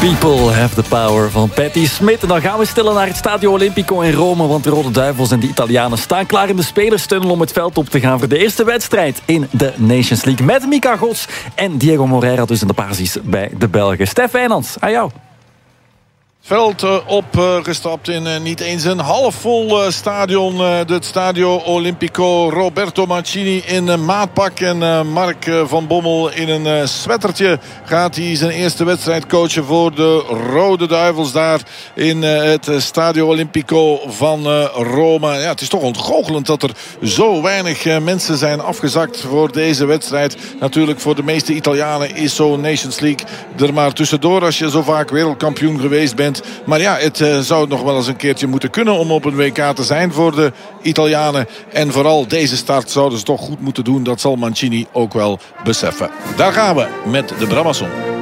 People have the power van Patti Smith. En dan gaan we stellen naar het Stadio Olimpico in Rome. Want de Rode Duivels en de Italianen staan klaar in de spelerstunnel om het veld op te gaan voor de eerste wedstrijd in de Nations League. Met Mika Gods en Diego Moreira dus in de basis bij de Belgen. Stef Wijnands, aan jou. Veld opgestapt in niet eens een halfvol stadion. Het Stadio Olimpico. Roberto Mancini in maatpak en Mark van Bommel in een sweatertje gaat hij zijn eerste wedstrijd coachen voor de Rode Duivels daar in het Stadio Olimpico van Rome. Ja, het is toch ontgoochelend dat er zo weinig mensen zijn afgezakt voor deze wedstrijd. Natuurlijk voor de meeste Italianen is zo'n Nations League er maar tussendoor als je zo vaak wereldkampioen geweest bent. Maar ja, het zou nog wel eens een keertje moeten kunnen om op een WK te zijn voor de Italianen. En vooral deze start zouden ze toch goed moeten doen. Dat zal Mancini ook wel beseffen. Daar gaan we met de Brabazon.